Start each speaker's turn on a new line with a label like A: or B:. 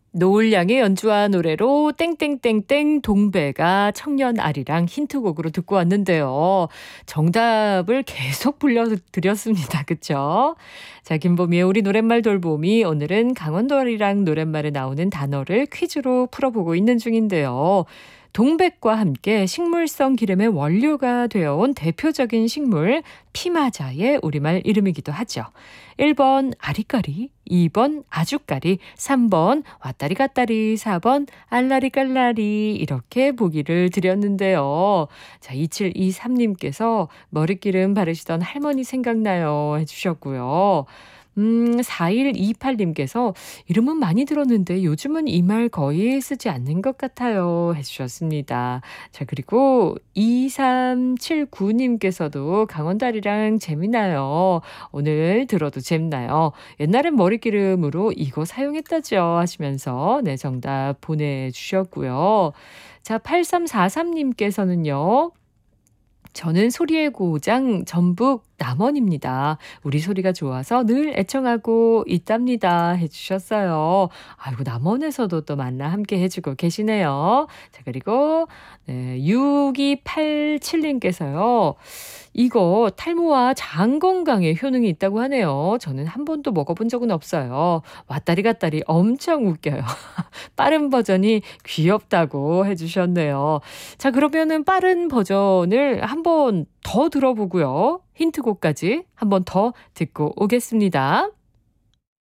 A: 노을양의 연주한 노래로 땡땡땡땡 동배가 청년아리랑 힌트곡으로 듣고 왔는데요. 정답을 계속 불러드렸습니다. 그쵸? 자, 김보미의 우리 노랫말 돌보미. 오늘은 강원도아리랑 노랫말에 나오는 단어를 퀴즈로 풀어보고 있는 중인데요. 동백과 함께 식물성 기름의 원료가 되어온 대표적인 식물 피마자의 우리말 이름이기도 하죠. 1번 아리까리, 2번 아주까리, 3번 왔다리 갔다리, 4번 알라리 깔라리 이렇게 보기를 드렸는데요. 자, 2723님께서 머리기름 바르시던 할머니 생각나요 해주셨고요. 4128님께서 이름은 많이 들었는데 요즘은 이 말 거의 쓰지 않는 것 같아요 해주셨습니다. 자, 그리고 2379님께서도 강원다리랑 재미나요. 오늘 들어도 재밌나요? 옛날엔 머리기름으로 이거 사용했다죠 하시면서 네, 정답 보내주셨고요. 자, 8343님께서는요. 저는 소리의 고장 전북 남원입니다. 우리 소리가 좋아서 늘 애청하고 있답니다 해주셨어요. 아이고, 남원에서도 또 만나 함께 해주고 계시네요. 자, 그리고 네, 6287님께서요. 이거 탈모와 장 건강에 효능이 있다고 하네요. 저는 한 번도 먹어본 적은 없어요. 왔다리 갔다리 엄청 웃겨요. 빠른 버전이 귀엽다고 해주셨네요. 자, 그러면은 빠른 버전을 한번 더 들어보고요. 힌트곡까지 한번 더 듣고 오겠습니다.